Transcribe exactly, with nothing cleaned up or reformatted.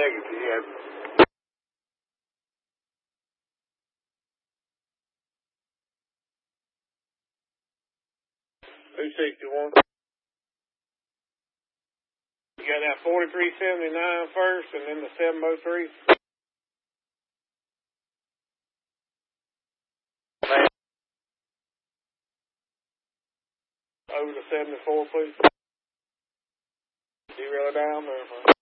Negative, yeah. two sixty-one. You got that forty-three seventy-nine first and then the seven oh three. Over to seventy-four, please. Zero down there.